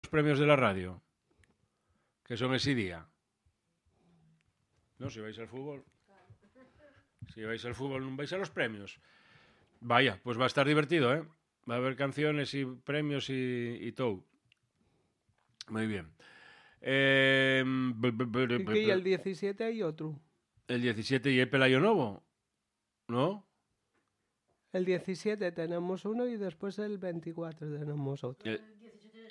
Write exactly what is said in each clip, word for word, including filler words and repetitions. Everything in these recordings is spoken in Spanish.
premios de la radio? Que son ese día. No, si vais al fútbol. Si vais al fútbol, no vais a los premios. Vaya, pues va a estar divertido, ¿eh? Va a haber canciones y premios y, y todo. Muy bien. Eh, ¿Y que y el diecisiete hay otro? El diecisiete y el Pelayo Novo, ¿no? El diecisiete tenemos uno y después el veinticuatro tenemos otro. El diecisiete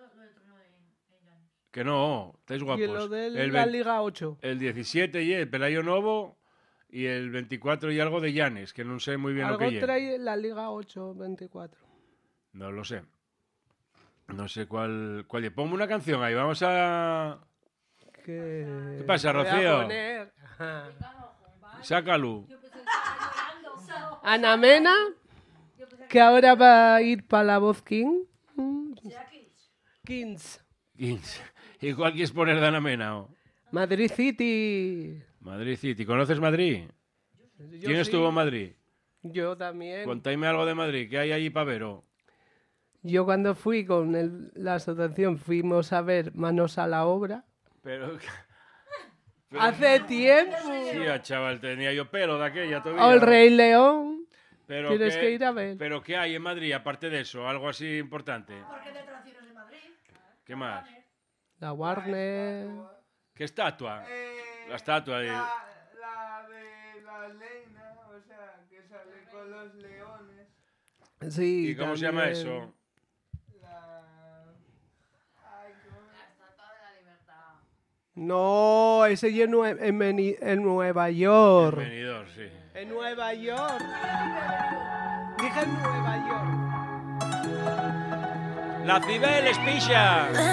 que no, estáis guapos. Y lo de el la ve- Liga ocho. El diecisiete y el Pelayo Novo y el veinticuatro y algo de Llanes, que no sé muy bien Algo lo que es. trae la Liga ocho, veinticuatro. No lo sé. No sé cuál, cuál es. Ponme una canción ahí, vamos a... Que ¿Qué pasa, voy a Rocío? poner- Ajá. Sácalo. Ana Mena, que ahora va a ir para la Voz King. Mm. Kings. quince. ¿Y cuál quieres poner de Ana Mena? Oh? Madrid City. Madrid City. ¿Conoces Madrid? Yo ¿Quién sí. estuvo en Madrid? Yo también. Contáis algo de Madrid. ¿Qué hay allí para ver? Oh? Yo cuando fui con el- la asociación fuimos a ver Manos a la Obra. Pero... pero- Hace tiempo. Sí, chaval, tenía yo pelo de aquella todavía. O el Rey León. Pero Tienes qué- que ir a ver. ¿Pero qué hay en Madrid aparte de eso? Algo así importante. Porque de atracciones de Madrid. ¿Qué más? La Warner. ¿Qué estatua? Eh, La estatua. de- La, la de la Leina, o sea, que sale con los leones. Sí, ¿Y cómo se llama también. eso? La... Ay, ¿cómo? No, ese ya en, Nue- en Beni- en Nueva York. El venidor, sí. En Nueva York. Dije en Nueva York. La Cibeles, picha.